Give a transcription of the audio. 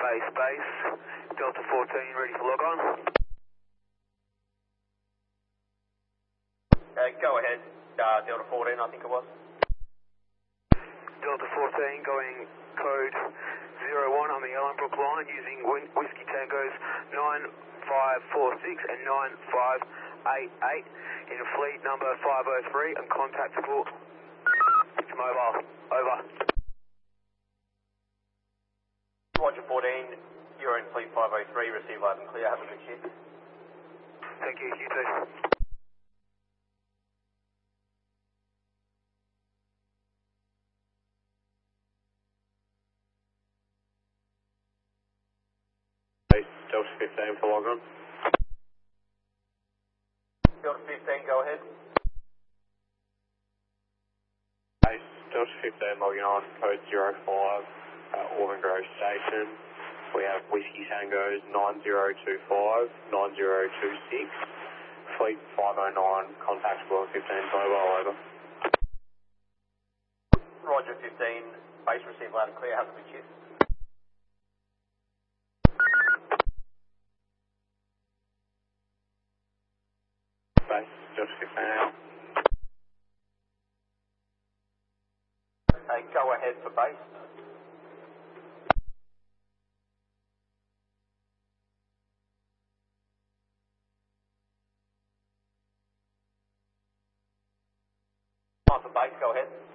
Base, Delta 14, ready for log on. Go ahead, Delta 14, I think it was. Delta 14 going code 01 on the Ellenbrook line using Whiskey Tangos 9546 and 9588 in fleet number 503 and contactable. It's mobile. Over. Roger 14, you're in fleet 503, receive loud and clear, have a good shift. Thank you, you too. Delta 15 for log on. Delta 15, go ahead. Base, Delta 15 logging on, code 05, Auburn Grove Station. We have Whiskey Tangos 9025, 9026, fleet 509, contactable 15 mobile, over. Roger 15, base receive loud and clear, have a good shift. Base, Delta 15 out. Go ahead for base. For base, go ahead.